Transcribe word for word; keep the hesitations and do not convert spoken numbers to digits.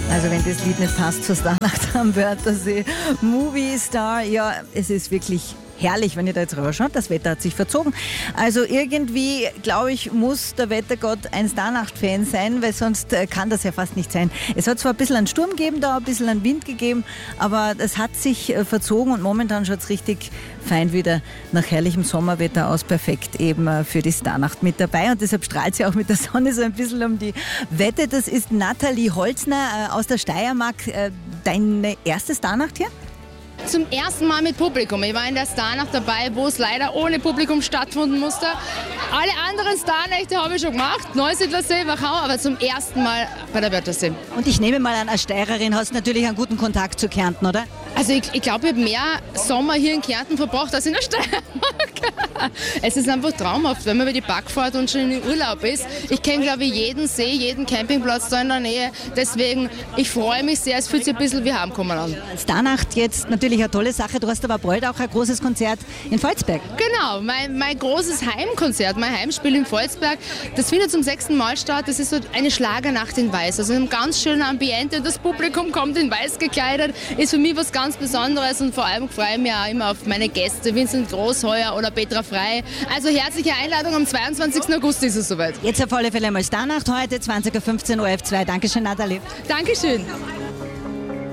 Also wenn das Lied nicht passt zur Starnacht am Wörthersee. Movie Star, ja, es ist wirklich herrlich, wenn ihr da jetzt rüberschaut. Das Wetter hat sich verzogen. Also irgendwie, glaube ich, muss der Wettergott ein Starnacht-Fan sein, weil sonst äh, kann das ja fast nicht sein. Es hat zwar ein bisschen einen Sturm gegeben da, ein bisschen einen Wind gegeben, aber es hat sich äh, verzogen und momentan schaut es richtig fein wieder nach herrlichem Sommerwetter aus. Perfekt eben äh, für die Starnacht mit dabei und deshalb strahlt sie auch mit der Sonne so ein bisschen um die Wette. Das ist Nathalie Holzner äh, aus der Steiermark. Äh, deine erste Starnacht hier? Zum ersten Mal mit Publikum. Ich war in der Starnacht dabei, wo es leider ohne Publikum stattfinden musste. Alle anderen Starnächte habe ich schon gemacht, Neusiedlersee, Wachau, aber zum ersten Mal bei der Wörthersee. Und ich nehme mal an, als Steirerin hast du natürlich einen guten Kontakt zu Kärnten, oder? Also ich, ich glaube, ich habe mehr Sommer hier in Kärnten verbracht als in der Steiermark. Es ist einfach traumhaft, wenn man über die Backfahrt und schon in Urlaub ist. Ich kenne, glaube ich, jeden See, jeden Campingplatz da in der Nähe. Deswegen, ich freue mich sehr, es fühlt sich ein bisschen wie Heimkommen an. Starnacht jetzt natürlich eine tolle Sache. Du hast aber bald auch ein großes Konzert in Volzberg. Genau, mein, mein großes Heimkonzert, mein Heimspiel in Volzberg, das findet zum sechsten Mal statt. Das ist so eine Schlagernacht in Weiß, also in einem ganz schönen Ambiente. Das Publikum kommt in Weiß gekleidet, ist für mich was ganz Besonderes und vor allem freue ich mich auch immer auf meine Gäste, Vincent Großheuer oder Petra Frey. Also herzliche Einladung, am zweiundzwanzigsten August ist es soweit. Jetzt auf alle Fälle mal Starnacht heute, zwanzig Uhr fünfzehn O R F zwei. Dankeschön, Nathalie. Dankeschön.